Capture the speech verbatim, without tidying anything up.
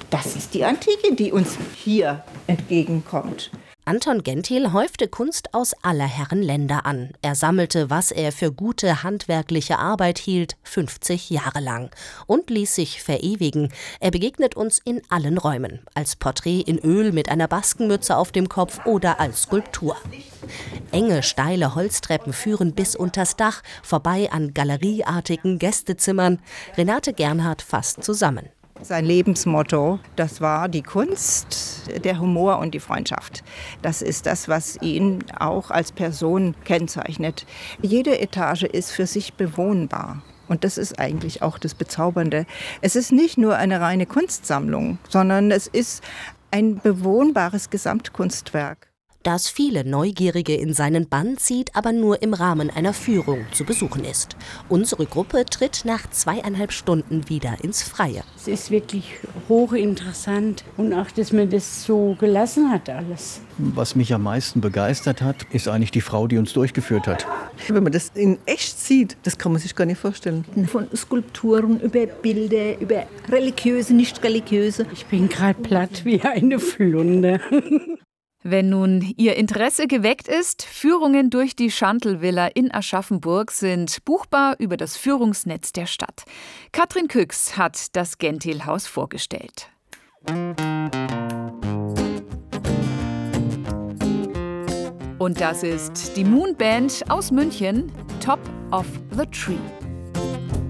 das ist die Antike, die uns hier entgegenkommt. Anton Genthiel häufte Kunst aus aller Herren Länder an. Er sammelte, was er für gute handwerkliche Arbeit hielt, fünfzig Jahre lang und ließ sich verewigen. Er begegnet uns in allen Räumen, als Porträt in Öl mit einer Baskenmütze auf dem Kopf oder als Skulptur. Enge, steile Holztreppen führen bis unters Dach, vorbei an galerieartigen Gästezimmern. Renate Gernhardt fasst zusammen. Sein Lebensmotto, das war die Kunst, der Humor und die Freundschaft. Das ist das, was ihn auch als Person kennzeichnet. Jede Etage ist für sich bewohnbar. Und das ist eigentlich auch das Bezaubernde. Es ist nicht nur eine reine Kunstsammlung, sondern es ist ein bewohnbares Gesamtkunstwerk. Das viele Neugierige in seinen Bann zieht, aber nur im Rahmen einer Führung zu besuchen ist. Unsere Gruppe tritt nach zweieinhalb Stunden wieder ins Freie. Es ist wirklich hochinteressant und auch, dass man das so gelassen hat alles. Was mich am meisten begeistert hat, ist eigentlich die Frau, die uns durchgeführt hat. Wenn man das in echt sieht, das kann man sich gar nicht vorstellen. Von Skulpturen über Bilder, über religiöse, nicht religiöse. Ich bin gerade platt wie eine Flunde. Wenn nun Ihr Interesse geweckt ist, Führungen durch die Schandl-Villa in Aschaffenburg sind buchbar über das Führungsnetz der Stadt. Katrin Küchs hat das Genthiel-Haus vorgestellt. Und das ist die Moon Band aus München, Top of the Tree.